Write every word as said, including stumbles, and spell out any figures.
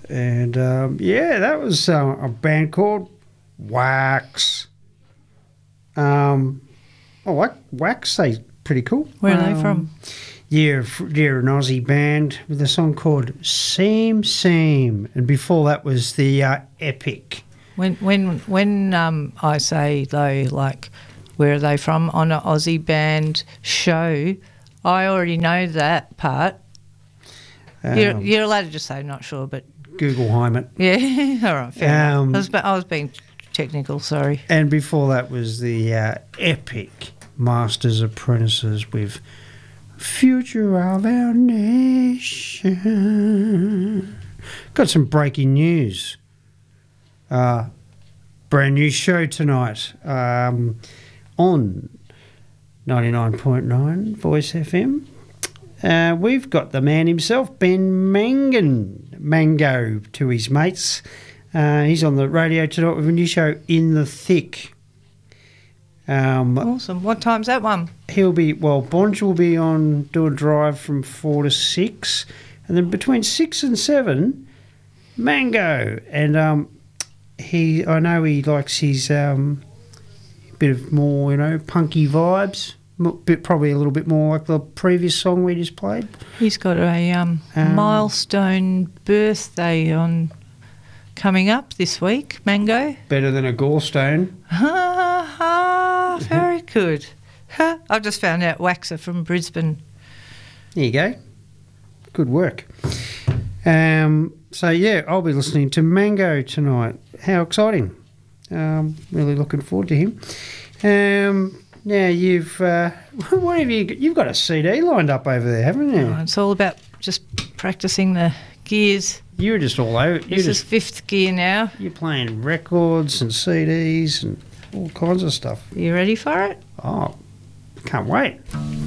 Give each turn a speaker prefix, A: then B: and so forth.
A: And, um, yeah, that was uh, a band called Wax. Um, I like Wax. They're pretty cool.
B: Where are
A: um,
B: they from?
A: Yeah, they're an Aussie band with a song called Same Same. And before that was the uh, Epic.
B: When when when um, I say though, like, where are they from on an Aussie band show, I already know that part. Um, you're, you're allowed to just say not sure, but
A: Google Heimat.
B: Yeah, all right. Fair
A: um,
B: enough. I was, I was being technical. Sorry.
A: And before that was the uh, Epic Masters Apprentices with Future of Our Nation. Got some breaking news. Uh, brand new show tonight um, on ninety-nine point nine Voice F M. Uh, we've got the man himself, Ben Mangan, Mango to his mates. Uh, he's on the radio tonight with a new show, In the Thick. Um,
B: awesome. What time's that one?
A: He'll be, well, Bonge will be on, do a drive from four to six. And then between six and seven, Mango. And um, he, I know he likes his um, bit of more, you know, punky vibes. Bit, probably a little bit more like the previous song we just played.
B: He's got a um, um, milestone birthday on coming up this week, Mango.
A: Better than a gallstone.
B: Ha ha! Very good. Ha, I've just found out Waxer from Brisbane.
A: There you go. Good work. Um, so yeah, I'll be listening to Mango tonight. How exciting! Um, really looking forward to him. Um, Now you've uh, what have you? You've got a C D lined up over there, haven't you?
B: Oh, it's all about just practicing the gears.
A: You're just all over.
B: This
A: you're
B: is
A: just,
B: fifth gear now.
A: You're playing records and C Ds and all kinds of stuff.
B: You ready for it?
A: Oh, can't wait.